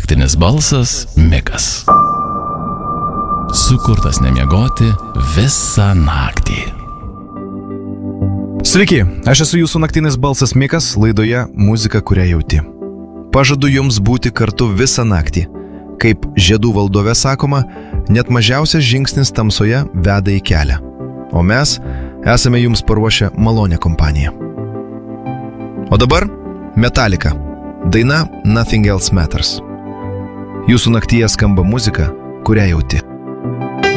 naktinis balsas Mikas. Sukurtas nemiegoti visą naktį. Sveiki, aš esu jūsų naktinis balsas Mikas, laidoje Muzika, kurią jauti. Pažadu jums būti kartu visą naktį. Kaip žiedų valdove sakoma, net mažiausias žingsnis tamsoje veda į kelią. O mes esame jums paruošę malonę kompaniją. O dabar Metallica, daina Nothing Else Matters. Jūsų naktyje skamba muzika, kurią jauti.